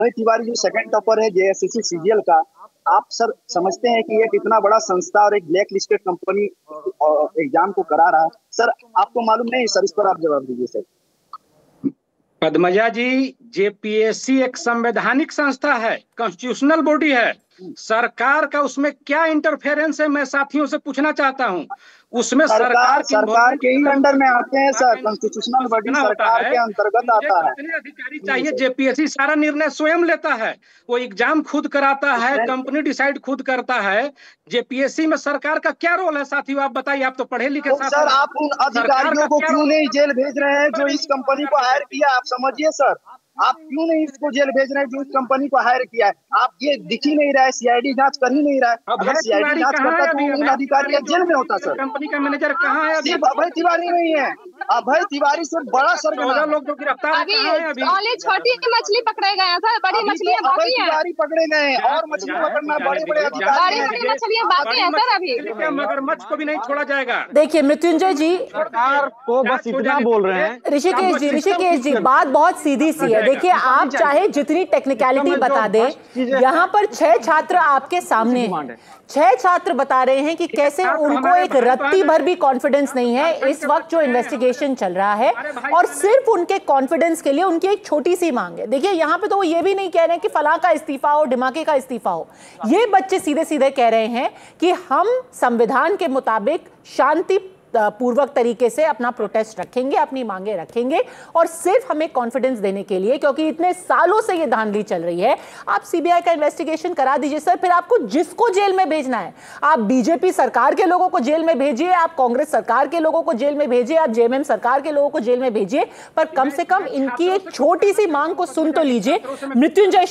अभय तिवारी जो second topper है JSSC CGL का, आप सर समझते हैं कि एक इतना बड़ा संस्था और एक ब्लैक लिस्टेड कंपनी एग्जाम को करा रहा है? सर आपको मालूम नहीं सर, इस पर आप जवाब दीजिए सर। पद्मजा जी, जेपीएससी एक संवैधानिक संस्था है, कॉन्स्टिट्यूशनल बॉडी है। सरकार का उसमें क्या इंटरफेरेंस है, मैं साथियों से पूछना चाहता हूं। उसमें सरकार के ही अंडर में आते हैं सर, कॉन्स्टिट्यूशनल बॉडी सरकार के अंतर्गत आता है। कितने अधिकारी चाहिए? जेपीएससी सारा निर्णय स्वयं लेता है, वो एग्जाम खुद कराता है, कंपनी डिसाइड खुद करता है। जेपीएससी में सरकार का क्या रोल है साथियों, आप बताइए, आप तो पढ़े लिखे साथी। सर आप उन अधिकारियों को क्यों नहीं जेल भेज रहे हैं जो इस कंपनी को हायर किया? आप समझिए सर, आप क्यों नहीं इसको जेल भेज रहे हैं जो इस कंपनी को हायर किया है? आप ये दिख ही नहीं रहा है, सीआईडी जांच कर ही नहीं रहा है। अगर सीआईडी जांच करता तो इन अधिकारी जेल में होता सर। कंपनी का मैनेजर कहाँ है? सिर्फ अभय तिवारी नहीं है, अभय तिवारी से बड़ा सरगना लोग जो गिरफ्तार अभी छोटी मछली पकड़े गए हैं सर, बड़ी मछलियां बाकी हैं। अभय तिवारी पकड़े गए हैं और मछली पकड़ना बड़े बड़े अधिकारी हैं। बड़ी मछलियां बाकी हैं सर अभी। मगरमच्छ को भी नहीं छोड़ा जाएगा। देखिए मृत्युंजय जी, सरकार को बस इतना बोल रहे हैं। ऋषिकेश जी बात बहुत सीधी सी है। देखिए आप चाहे जितनी टेक्निकलिटी बता दें, यहाँ पर 6 छात्र आपके सामने हैं। 6 छात्र बता रहे हैं कि कैसे उनको एक रत्ती भर भी कॉन्फिडेंस नहीं है इस वक्त जो इन्वेस्टिगेशन चल रहा है, और सिर्फ उनके कॉन्फिडेंस के लिए उनकी एक छोटी सी मांग है। देखिए यहाँ पे तो वो ये भी नहीं कह रहे हैं कि फलां का इस्तीफा हो, ढिमाके का इस्तीफा हो। ये बच्चे सीधे सीधे कह रहे हैं कि हम संविधान के मुताबिक शांति पूर्वक तरीके से अपना प्रोटेस्ट रखेंगे, अपनी मांगे रखेंगे, और सिर्फ हमें कॉन्फिडेंस देने के लिए, क्योंकि इतने सालों से ये धांधली चल रही है। आप सीबीआई का इन्वेस्टिगेशन करा दीजिए सर, फिर आपको जिसको जेल में भेजना है, आप बीजेपी सरकार के लोगों को जेल में भेजिए, आप कांग्रेस सरकार के लोगों को जेल में भेजिए, आप जेएमएम सरकार के लोगों को जेल में भेजिए, पर कम से कम इनकी एक छोटी सी मांग को सुन तो लीजिए। मृत्युंजय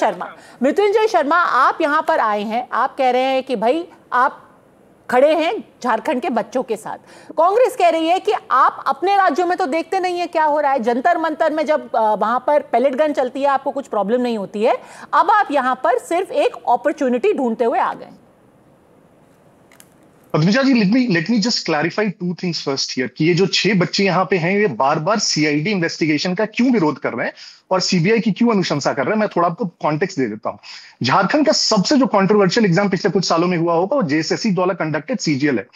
शर्मा, आप यहां पर आए हैं, आप कह रहे हैं कि भाई आप खड़े हैं झारखंड के बच्चों के साथ। कांग्रेस कह रही है कि आप अपने राज्यों में तो देखते नहीं है क्या हो रहा है, जंतर मंतर में जब वहां पर पैलेट गन चलती है आपको कुछ प्रॉब्लम नहीं होती है। अब आप यहां पर सिर्फ एक अपॉर्चुनिटी ढूंढते हुए आ गए। पद्मजा जी, let me just clarify 2 things first here कि ये जो 6 बच्चे यहाँ पे हैं, ये बार बार सीआईडी इन्वेस्टिगेशन का क्यों विरोध कर रहे हैं और सीबीआई की क्यों अनुशंसा कर रहे हैं। मैं थोड़ा आपको कॉन्टेक्स्ट दे देता हूं। झारखंड का सबसे जो कंट्रोवर्शियल एग्जाम पिछले कुछ सालों में हुआ होगा वो जेएसएससी द्वारा कंडक्टेड सीजीएल है।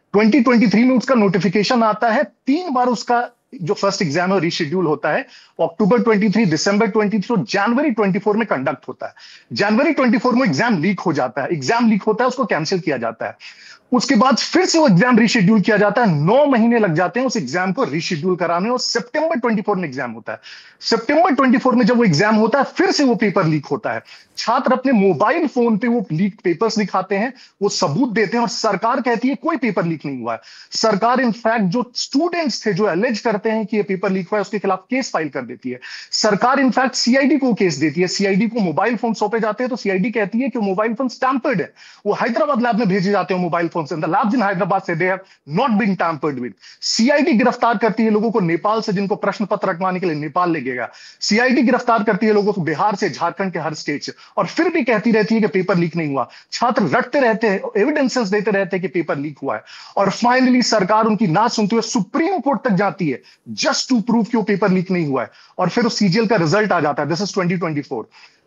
2023 में उसका नोटिफिकेशन आता है, 3 बार उसका जो फर्स्ट एग्जाम है रिशेड्यूल होता है। अक्टूबर 23, दिसंबर 23 और जनवरी 24 में कंडक्ट होता है। जनवरी 24 में एग्जाम लीक हो जाता है, उसको कैंसिल किया जाता है। उसके बाद फिर से वो एग्जाम रिशेड्यूल किया जाता है। 9 महीने लग जाते हैं उस एग्जाम को रिशेड्यूल कराने, और सितंबर 24 में एग्जाम होता है। सितंबर 24 में जब वो एग्जाम होता है, फिर से वो पेपर लीक होता है। छात्र अपने मोबाइल फोन पे वो लीक पेपर्स दिखाते हैं, वो सबूत देते हैं, और सरकार कहती है कोई पेपर लीक नहीं हुआ है। सरकार इनफैक्ट जो स्टूडेंट्स थे जो एलिज करते हैं कि ये पेपर लीक हुआ है, उसके खिलाफ केस फाइल कर देती है। सरकार इनफैक्ट सीआईडी को केस देती है। सीआईडी को मोबाइल फोन सौंपे जाते हैं, तो सीआईडी कहती है कि मोबाइल फोन टैम्पर्ड है, वो हैदराबाद लैब में भेजे जाते हैं मोबाइल फोन से। द लैब्स इन हैदराबाद से they have not been tampered with. CID गिरफ्तार करती है लोगों को नेपाल से, जिनको प्रश्न पत्र रखवाने के लिए नेपाल ले गया। सीआईडी गिरफ्तार करती है लोगों को बिहार से, झारखंड के हर स्टेट से, और फिर भी कहती रहती है कि पेपर लीक नहीं हुआ। छात्र रटते रहते हैं, एविडेंसेस देते रहते हैं कि पेपर लीक हुआ है, और फाइनली सरकार उनकी ना सुनते हुए सुप्रीम कोर्ट तक जाती है जस्ट टू प्रूव कि वो पेपर लीक नहीं हुआ है, और फिर उस सीजीएल का रिजल्ट आ जाता है। This is 2024।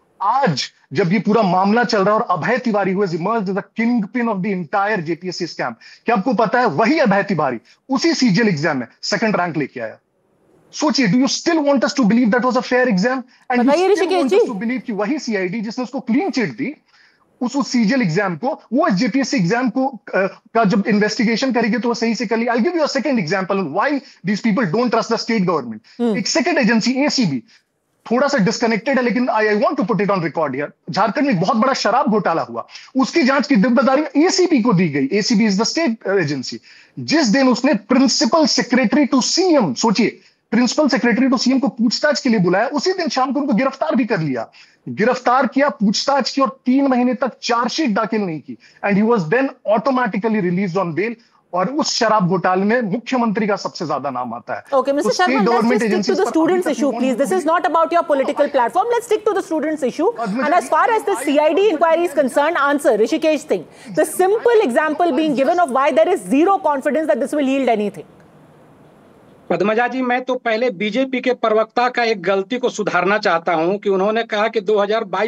आज जब ये पूरा मामला चल रहा है और अभय तिवारी हुए emerged as the kingpin of the entire JPSC scam, क्या आपको पता है वही अभय तिवारी उसी सीजीएल एग्जाम में सेकंड रैंक लेके आया। सोचिए, do you still want us to believe that was a fair exam? And you still want us to believe कि वही सीआईडी जिसने उसको क्लीन चिट दी उस सीजीएल एग्जाम को, वो जेपीएससी एग्जाम को का जब इन्वेस्टिगेशन करेगी तो वो सही से कर ली। I give you a second example on why these people don't trust the state government. एक सेकंड एजेंसी एसीबी थोड़ा सा डिस्कनेक्टेड है, लेकिन I want to put it on record here. Jharkhand में एक बहुत बड़ा शराब घोटाला हुआ, उसकी जांच की जिम्मेदारी एसीबी को दी गई। ACB is the state agency. जिस दिन उसने प्रिंसिपल सेक्रेटरी टू सीएम, सोचिए, प्रिंसिपल सेक्रेटरी टू सीएम को पूछताछ के लिए बुलाया, उसी दिन शाम को उनको गिरफ्तार भी कर लिया। गिरफ्तार किया, पूछताछ की, और 3 महीने तक चार्जशीट दाखिल नहीं की, and he was then automatically released on bell. और उस शराब घोटाले में मुख्यमंत्री का सबसे ज्यादा नाम आता है। Okay, Mr. Sharma, let's just stick to the students issue, please. This is not about your political platform. Let's stick to the students issue. And as far as the CID inquiry is concerned, answer Rishikesh thing. The simple example being given of why there is zero confidence that this will yield anything. Padmaja जी, मैं तो पहले BJP के प्रवक्ता का एक गलती को सुधारना चाहता हूं कि उन्होंने कहा कि 2022